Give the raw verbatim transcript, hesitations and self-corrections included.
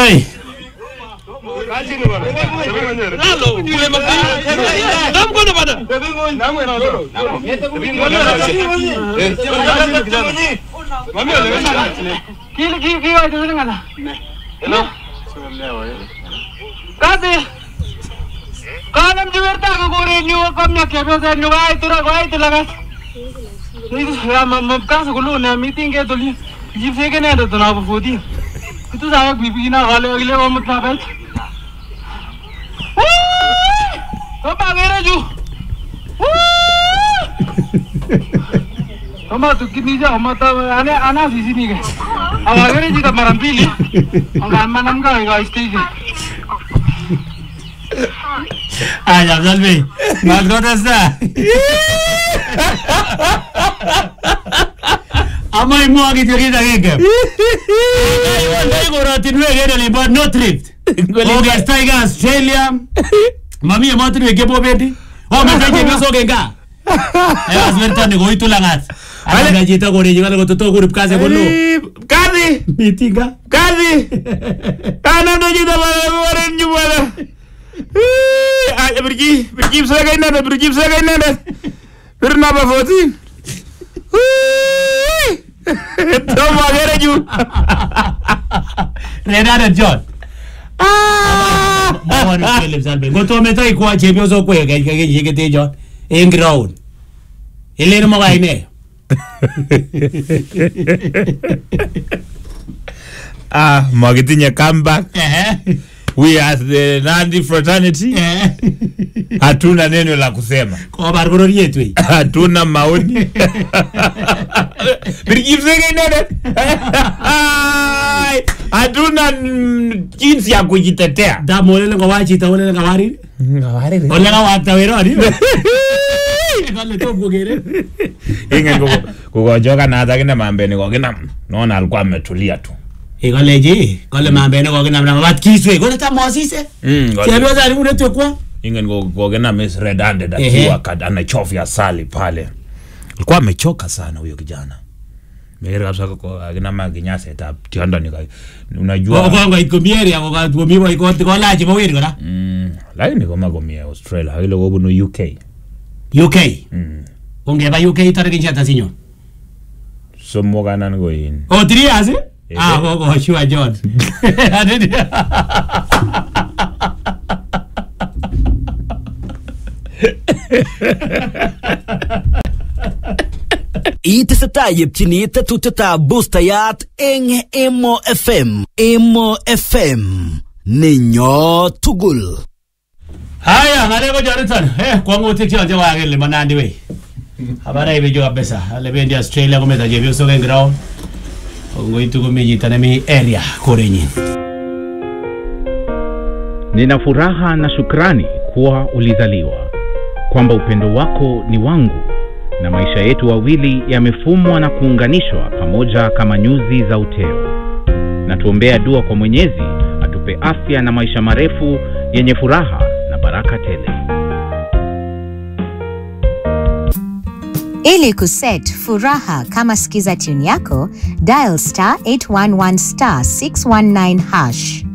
Hey. Lalo, kule mati. Nam kono bana. Nam kono lolo. Mami ole bana. Kili kili kili ay tuh ngana. Hello. Kade. Kanam juwerta ko gore nyu kamnya kebe sa nyu ay tura ko ay tulaga. Itu ya mam kaso kulo na meeting ke tuli. Jib se ke na to na bofodi. Itu saya bibi na gale gale wa mutabet. Toma gereju. Toma tu kini ja mata ane ana sisi ni ke. Awa gereju ta marampili. Angga manam ga ga stage. Ah, ya Salve. Mas ¿dónde está? Amai mo agi tirita keke. Ay, wala ko ratin we gere li but no trip. Oga staiga Australia. Mami mo tri ke bobedi. O me taje beso genga. Eh asverta ne goitu langat. Ala gajita gore jigala go toto group kase gollo. Kadi Mitinga. Kadi Ana no jida bare bare nyubala. Ay bergi bergi saya kain nada bergi saya kain nada. Pernah apa fotin? Toma gereju. Renata John. Ah, mau ni Philip Salve. Goto meta ikuwa chebio so kwe ke ke ke te John. In ground. Elena mo ga ine. Ah, magitinya comeback. Eh. We as the Nandi fraternity. Eh. Hatuna neno la kusema. Kwa barabara yetu hii. Hatuna maoni. Birikifsege nene. Hatuna jinsi ya kujitetea. Da molele kwa wachi ta molele kwa wari. Ngawari. Ole kwa wata wero ani. Kale to bugere. Inga go go joka na hata kina mambeni kwa kina naona alikuwa ametulia tu. Kale je, kale mambene kwa kina mna wat kiswe. Kole ta mosise. Mm. Kiambiwa za alimu netu kwa. Inga go go kina misredundant akiwa kad anachofia sali pale. Alikuwa amechoka sana huyo kijana. Mera kabisa kwa akina maginya setup tiondo ni unajua kwa kwa ikomieri ya kwa tumiwa iko kwa laji mawiri kana. Mm, lakini kama gomia Australia ile go bunu U K. U K. Mm. Ongeba U K tare kinja tasinyo. Somo kana ngo yin. Oh, three years eh? Ah, go go sure John. Iteseta yepchini tetuteta boostayat eng Emo F M. Emo F M. Ninyo tugul. Haya, ngale ko Jonathan. Eh, kwa ngote kyo jawa agele manandi we. Habara ibe jo abesa. Ale bendi Australia ko meta jebio so ground. Ngoi tu ko meji tanemi area korenyi. Nina furaha na shukrani kuwa ulizaliwa. Kwamba upendo wako ni wangu. Na maisha yetu wawili yamefumwa na kuunganishwa pamoja kama nyuzi za uteo. Na tuombea dua kwa Mwenyezi atupe afya na maisha marefu yenye furaha na baraka tele. Ili kuset furaha kama sikiza tune yako, dial star eight one one star six one nine hash.